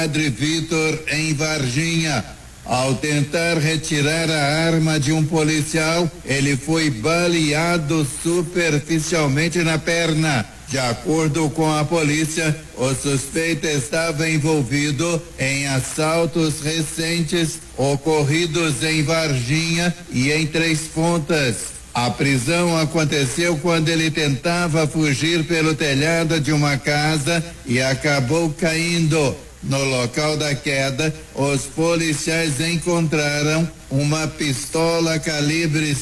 Padre Vitor, em Varginha. Ao tentar retirar a arma de um policial, ele foi baleado superficialmente na perna. De acordo com a polícia, o suspeito estava envolvido em assaltos recentes ocorridos em Varginha e em Três Pontas. A prisão aconteceu quando ele tentava fugir pelo telhado de uma casa e acabou caindo. No local da queda, os policiais encontraram uma pistola calibre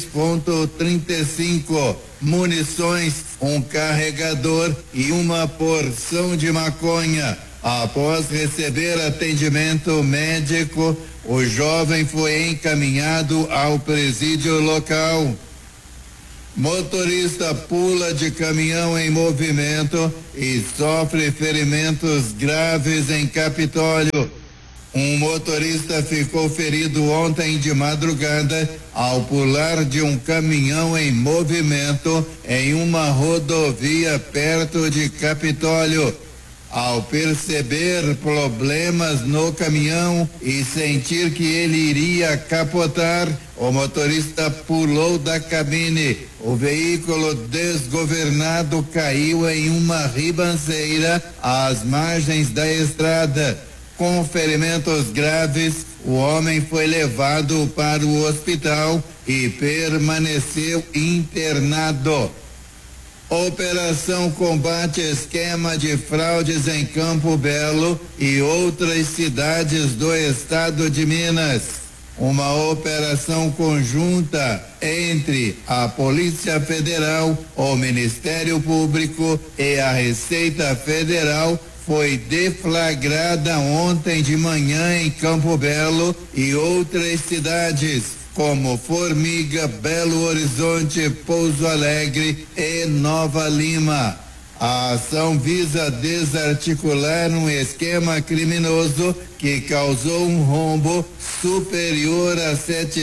6.35, munições, um carregador e uma porção de maconha. Após receber atendimento médico, o jovem foi encaminhado ao presídio local. Motorista pula de caminhão em movimento e sofre ferimentos graves em Capitólio. Um motorista ficou ferido ontem de madrugada ao pular de um caminhão em movimento em uma rodovia perto de Capitólio. Ao perceber problemas no caminhão e sentir que ele iria capotar, o motorista pulou da cabine. O veículo desgovernado caiu em uma ribanceira às margens da estrada. Com ferimentos graves, o homem foi levado para o hospital e permaneceu internado. Operação combate esquema de fraudes em Campo Belo e outras cidades do estado de Minas. Uma operação conjunta entre a Polícia Federal, o Ministério Público e a Receita Federal foi deflagrada ontem de manhã em Campo Belo e outras cidades, como Formiga, Belo Horizonte, Pouso Alegre e Nova Lima. A ação visa desarticular um esquema criminoso que causou um rombo superior a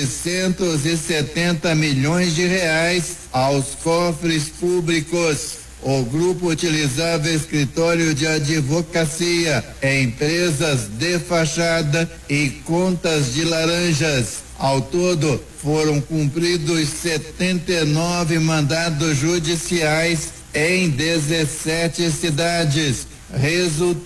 770 milhões de reais aos cofres públicos. O grupo utilizava escritório de advocacia, empresas de fachada e contas de laranjas. Ao todo, foram cumpridos 79 mandados judiciais em 17 cidades. Resultado